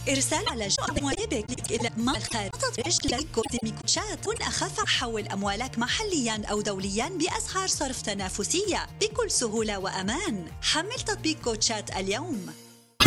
إرسال على أموالك إلى خارطة رجل قدم كوتشات. كن أخف. حول أموالك محلياً أو دولياً بأسعار صرف تنافسية بكل سهولة وأمان. حمل تطبيق كوتشات اليوم.